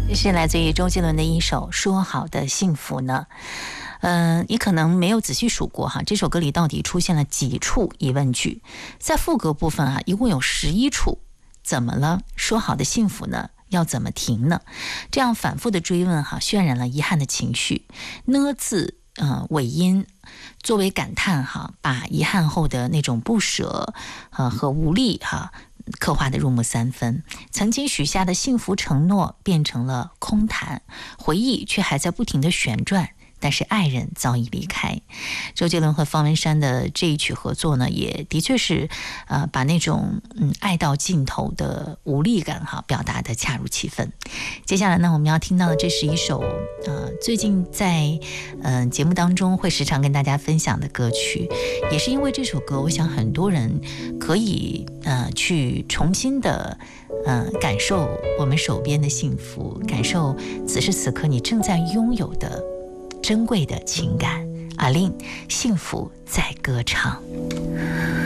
这是来自于周杰伦的一首《说好的幸福》呢。你可能没有仔细数过哈，这首歌里到底出现了几处疑问句？在副歌部分啊，一共有11处。怎么了？说好的幸福呢？要怎么停呢？这样反复的追问哈，渲染了遗憾的情绪。呢字尾音作为感叹哈，把遗憾后的那种不舍和无力哈刻画的入木三分。曾经许下的幸福承诺变成了空谈，回忆却还在不停的旋转。但是爱人早已离开。周杰伦和方文山的这一曲合作呢，也的确是把那种爱到尽头的无力感哈表达的恰如其分。接下来呢，我们要听到的这是一首最近在节目当中会时常跟大家分享的歌曲，也是因为这首歌，我想很多人可以去重新的感受我们手边的幸福，感受此时此刻你正在拥有的珍贵的情感。阿令，幸福在歌唱。